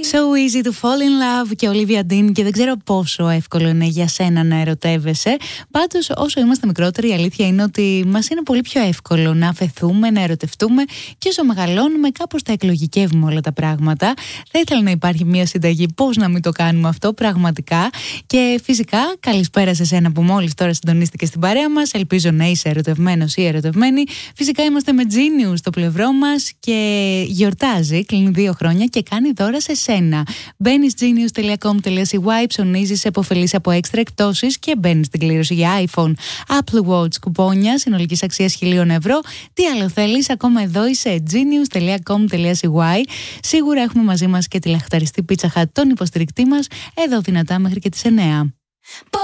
So easy to fall in love και Olivia Dean, και δεν ξέρω πόσο εύκολο είναι για σένα να ερωτεύεσαι. Πάντως, όσο είμαστε μικρότεροι, η αλήθεια είναι ότι μας είναι πολύ πιο εύκολο να αφαιθούμε, να ερωτευτούμε, και όσο μεγαλώνουμε κάπως τα εκλογικεύουμε όλα τα πράγματα. Θα ήθελα να υπάρχει μια συνταγή πώς να μην το κάνουμε αυτό πραγματικά. Και φυσικά καλησπέρα σε σένα που μόλις τώρα συντονίστηκε στην παρέα μας. Ελπίζω να είσαι ερωτευμένος ή ερωτευμένη. Φυσικά είμαστε με Genius στο πλευρό μας και γιορτάζει, κλείνει 2 χρόνια και κάνει δώρα σε σένα. Μπαίνεις genius.com.cy, ψωνίζεις, επωφελείς από έξτρα εκπτώσεις και μπαίνεις στην κλήρωση για iPhone, Apple Watch, κουπόνια συνολικής αξίας 1.000 ευρώ. Τι άλλο θέλεις, ακόμα εδώ είσαι, genius.com.cy. Σίγουρα έχουμε μαζί μας και τη λαχταριστή Pizza Hut, τον υποστηρικτή μας, εδώ δυνατά μέχρι και τις 9.